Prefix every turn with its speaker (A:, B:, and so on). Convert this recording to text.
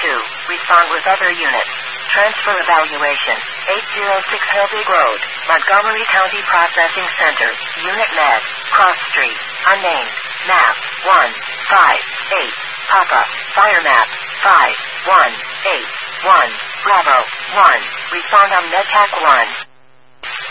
A: Respond with other units. Transfer evaluation. 806 Hillbig Road, Montgomery County Processing Center. Unit Med. Cross Street. Unnamed. Map 158. Papa. Fire map 5181. Bravo 1. Respond on MedTac 1.